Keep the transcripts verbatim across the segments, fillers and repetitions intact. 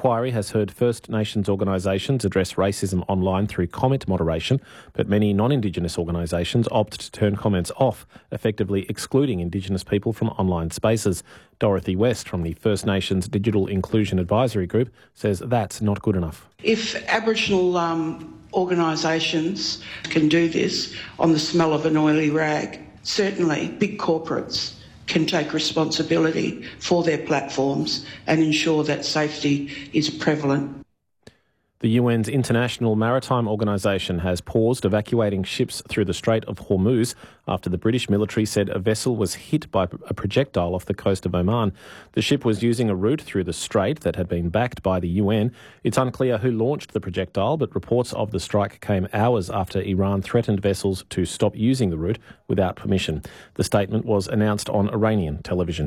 inquiry has heard First Nations organisations address racism online through comment moderation, but many non-Indigenous organisations opt to turn comments off, effectively excluding Indigenous people from online spaces. Dorothy West from the First Nations Digital Inclusion Advisory Group says that's not good enough. If Aboriginal um, organisations can do this on the smell of an oily rag, certainly big corporates can take responsibility for their platforms and ensure that safety is prevalent. The U N's International Maritime Organisation has paused evacuating ships through the Strait of Hormuz after the British military said a vessel was hit by a projectile off the coast of Oman. The ship was using a route through the strait that had been backed by the U N. It's unclear who launched the projectile, but reports of the strike came hours after Iran threatened vessels to stop using the route without permission. The statement was announced on Iranian television.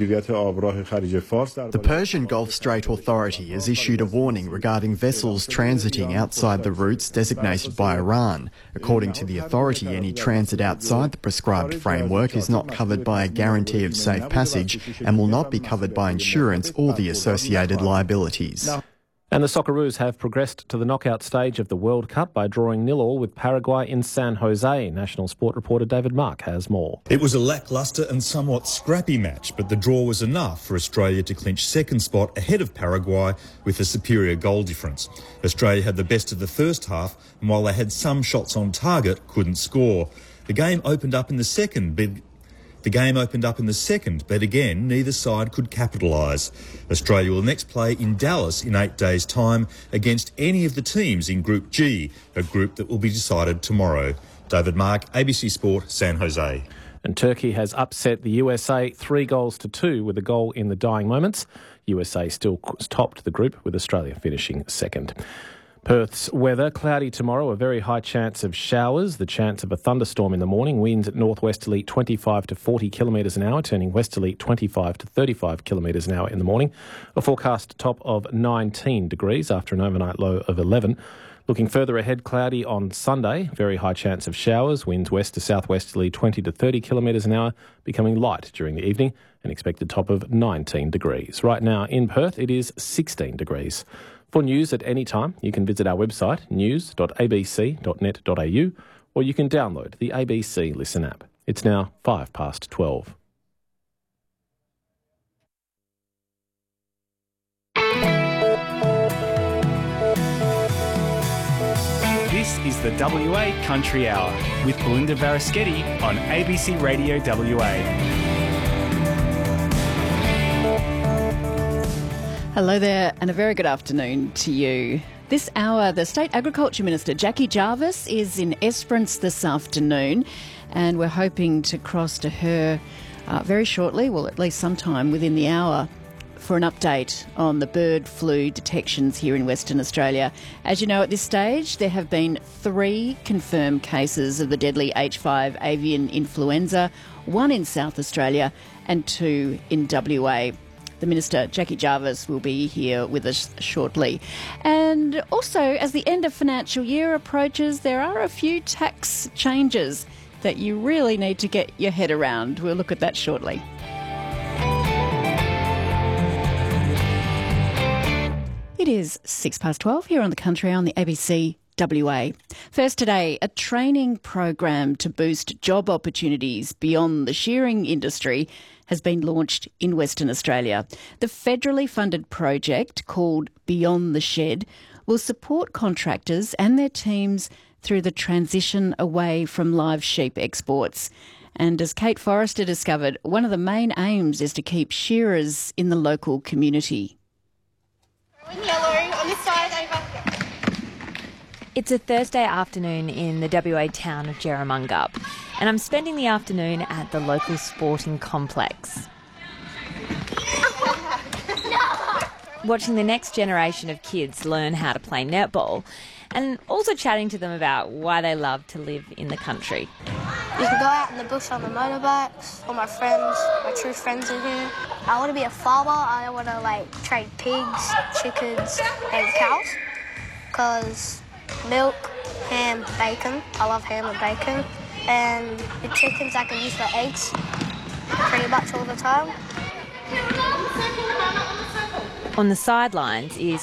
The Persian Gulf Strait Authority has issued a warning regarding vessels transiting outside the routes designated by Iran. According to the authority, any transit outside the prescribed framework is not covered by a guarantee of safe passage and will not be covered by insurance or the associated liabilities. And the Socceroos have progressed to the knockout stage of the World Cup by drawing nil all with Paraguay in San Jose. National Sport reporter David Mark has more. It was a lacklustre and somewhat scrappy match, but the draw was enough for Australia to clinch second spot ahead of Paraguay with a superior goal difference. Australia had the best of the first half, and while they had some shots on target, couldn't score. The game opened up in the second, but The game opened up in the second, but again, neither side could capitalise. Australia will next play in Dallas in eight days' time against any of the teams in Group G, a group that will be decided tomorrow. David Mark, A B C Sport, San Jose. And Turkey has upset the U S A three goals to two with a goal in the dying moments. U S A still topped the group, with Australia finishing second. Perth's weather, cloudy tomorrow, a very high chance of showers, the chance of a thunderstorm in the morning, winds at northwesterly twenty-five to forty kilometres an hour, turning westerly twenty-five to thirty-five kilometres an hour in the morning. A forecast top of nineteen degrees after an overnight low of eleven. Looking further ahead, cloudy on Sunday, very high chance of showers, winds west to southwesterly twenty to thirty kilometres an hour, becoming light during the evening, an expected top of nineteen degrees. Right now in Perth, it is sixteen degrees. For news at any time, you can visit our website, news dot a b c dot net dot a u, or you can download the A B C Listen app. It's now five past twelve. This is the W A Country Hour with Belinda Varaschetti on A B C Radio W A. Hello there and a very good afternoon to you. This hour, the State Agriculture Minister, Jackie Jarvis, is in Esperance this afternoon, and we're hoping to cross to her uh, very shortly, well, at least sometime within the hour, for an update on the bird flu detections here in Western Australia. As you know, at this stage, there have been three confirmed cases of the deadly H five avian influenza, one in South Australia and two in W A. The Minister, Jackie Jarvis, will be here with us shortly. And also, as the end of financial year approaches, there are a few tax changes that you really need to get your head around. We'll look at that shortly. It is six past twelve here on the Country on the A B C W A. First today, a training program to boost job opportunities beyond the shearing industry has been launched in Western Australia. The federally funded project, called Beyond the Shed, will support contractors and their teams through the transition away from live sheep exports. And as Kate Forrester discovered, one of the main aims is to keep shearers in the local community. Yellow on this side, over. It's a Thursday afternoon in the W A town of Jerramungup, and I'm spending the afternoon at the local sporting complex. Watching the next generation of kids learn how to play netball, and also chatting to them about why they love to live in the country. You can go out in the bush on the motorbikes. All my friends, my true friends are here. I want to be a farmer. I want to like trade pigs, chickens, and cows, because milk, ham, bacon. I love ham and bacon. And the chickens I can use for eggs pretty much all the time. On the sidelines is